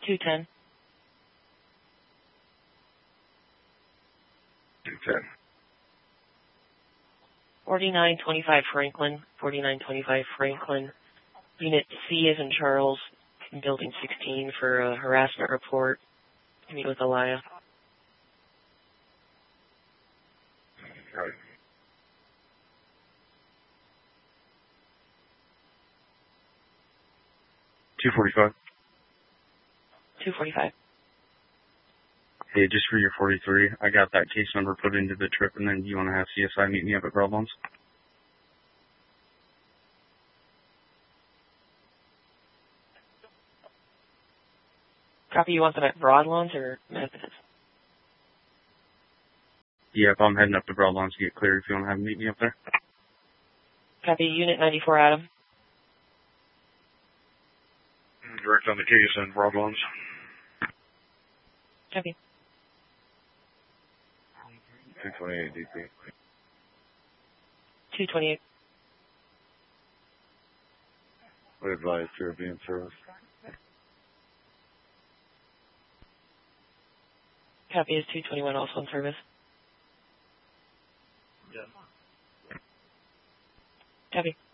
210. 210. 4925 Franklin. 4925 Franklin. Unit C is in Charles, in Building 16 for a harassment report. Meet with Elia. Right. 245. 245. Hey, just for your 43, I got that case number put into the trip, and then you want to have CSI meet me up at Broadlands? Copy, you want them at Broadlands or Methodist? Yeah, if I'm heading up to Broadlands to get cleared, if you want to have them meet me up there. Copy, Unit 94 Adam. Direct on the case in Broadlands. Copy. 228 DP. 228. We advise Caribbean service. Copy, is 221 also in service? Yeah. Copy.